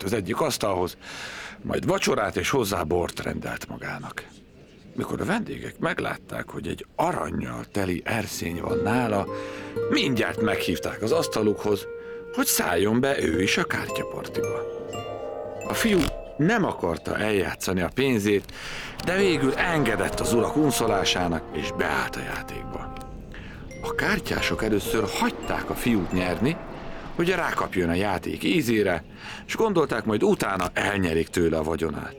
leült az egyik asztalhoz, majd vacsorát és hozzá bort rendelt magának. Mikor a vendégek meglátták, hogy egy arannyal teli erszény van nála, mindjárt meghívták az asztalukhoz, hogy szálljon be ő is a kártyapartiba. A fiú nem akarta eljátszani a pénzét, de végül engedett az urak unszolásának, és beállt a játékba. A kártyások először hagyták a fiút nyerni, hogy rákapjon a játék ízére, és gondolták, majd utána elnyerik tőle a vagyonát.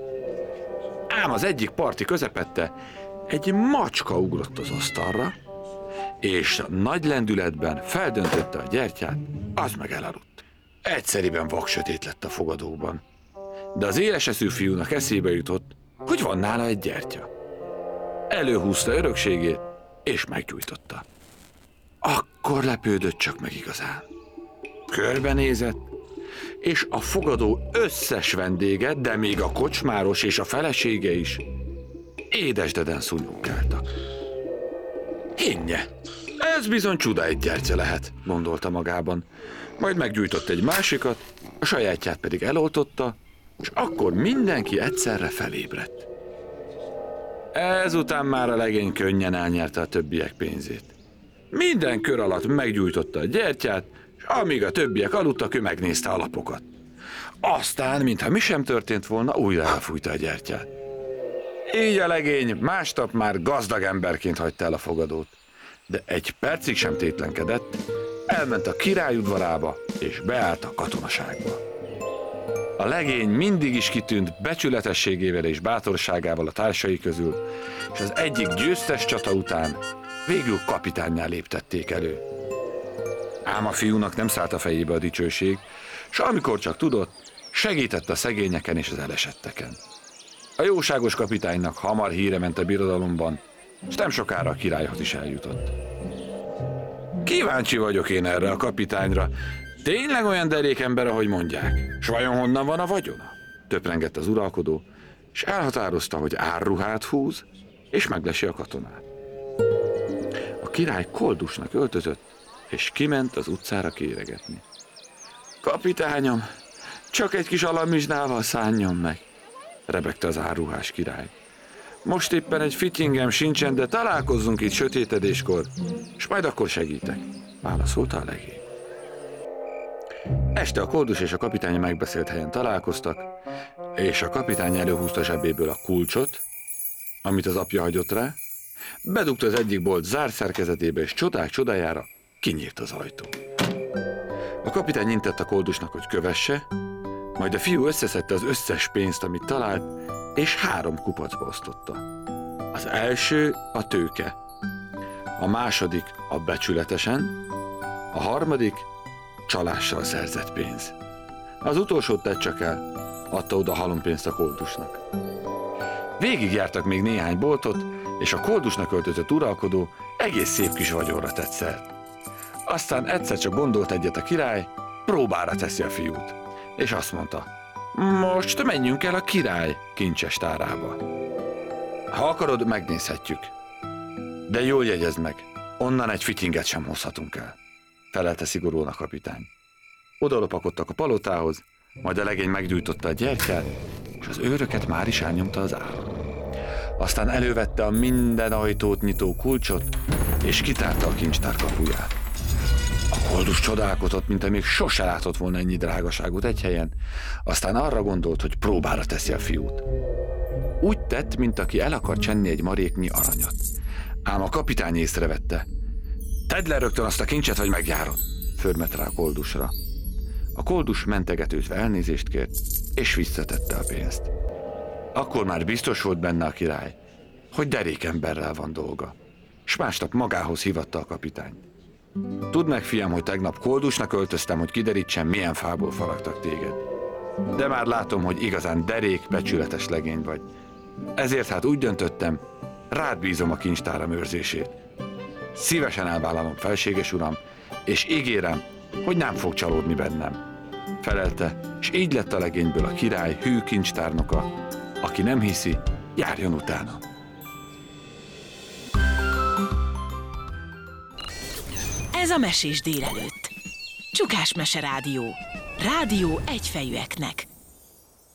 Ám az egyik parti közepette egy macska ugrott az asztalra, és nagy lendületben feldöntötte a gyertyát, az meg elaludt. Egyszeriben vaksötét lett a fogadóban, de az éles eszű fiúnak eszébe jutott, hogy van nála egy gyertya. Előhúzta örökségét, és meggyújtotta. Akkor lepődött csak meg igazán. Körbenézett, és a fogadó összes vendége, de még a kocsmáros és a felesége is édesdeden szúnyogkáltak. Hinnye, ez bizony csuda egy gyertya lehet, gondolta magában. Majd meggyújtott egy másikat, a sajátját pedig eloltotta, és akkor mindenki egyszerre felébredt. Ezután már a legény könnyen elnyerte a többiek pénzét. Minden kör alatt meggyújtotta a gyertyát, és amíg a többiek aludtak, ő megnézte a lapokat. Aztán, mintha mi sem történt volna, újra elfújta a gyertyát. Így a legény másnap már gazdag emberként hagyta el a fogadót, de egy percig sem tétlenkedett, elment a király udvarába, és beállt a katonaságba. A legény mindig is kitűnt becsületességével és bátorságával a társai közül, és az egyik győztes csata után végül kapitánnyá léptették elő. Ám a fiúnak nem szállt a fejébe a dicsőség, s amikor csak tudott, segített a szegényeken és az elesetteken. A jóságos kapitánynak hamar híre ment a birodalomban, és nem sokára a királyhoz is eljutott. Kíváncsi vagyok én erre a kapitányra. Tényleg olyan derék ember, ahogy mondják? S vajon honnan van a vagyona? Töprengett az uralkodó, és elhatározta, hogy árruhát húz, és meglesi a katonát. A király koldusnak öltözött, és kiment az utcára kéregetni. Kapitányom, csak egy kis alamizsnával szálljon meg, rebegte az árruhás király. Most éppen egy fityingem sincsen, de találkozzunk itt sötétedéskor, és majd akkor segítek, válaszolta a legény. Este a koldus és a kapitány megbeszélt helyen találkoztak, és a kapitány előhúzta zsebéből a kulcsot, amit az apja hagyott rá, bedugta az egyik bolt zárt szerkezetébe, és csodák csodájára kinyílt az ajtó. A kapitány intett a koldusnak, hogy kövesse, majd a fiú összeszedte az összes pénzt, amit talált, és 3 kupacba osztotta. Az első a tőke, a második a becsületesen, a harmadik csalással szerzett pénz. Az utolsót tett csak el, adta oda halompénzt a koldusnak. Végigjártak még néhány boltot, és a koldusnak öltözött uralkodó egész szép kis vagyonra tett szert. Aztán egyszer csak gondolt egyet a király, próbára teszi a fiút, és azt mondta, most menjünk el a király kincses tárába. Ha akarod, megnézhetjük. De jól jegyezd meg, onnan egy fityinget sem hozhatunk el, felelte szigorúan a kapitány. Oda lopakodtak a palotához, majd a legény meggyújtotta a gyertyát, és az őröket már is elnyomta az álom. Aztán elővette a minden ajtót nyitó kulcsot, és kitárta a kincstár kapuját. A koldus csodálkozott, mint amíg sose látott volna ennyi drágaságot egy helyen, aztán arra gondolt, hogy próbára teszi a fiút. Úgy tett, mint aki el akar csenni egy maréknyi aranyat. Ám a kapitány észrevette. Tedd le rögtön azt a kincset, vagy megjárod, förmet rá a koldusra. A koldus mentegetőzve elnézést kért, és visszatette a pénzt. Akkor már biztos volt benne a király, hogy derékemberrel van dolga, s másnap magához hívatta a kapitányt. Tudd meg, fiam, hogy tegnap koldusnak öltöztem, hogy kiderítsem, milyen fából faragtak téged. De már látom, hogy igazán derék, becsületes legény vagy. Ezért hát úgy döntöttem, rád bízom a kincstáram őrzését. Szívesen elvállalom, felséges uram, és ígérem, hogy nem fog csalódni bennem, felelte, és így lett a legényből a király hű kincstárnoka. Aki nem hiszi, járjon utána. Ez a Mesés délelőtt. Csukás Mese Rádió. Rádió egyfejűeknek.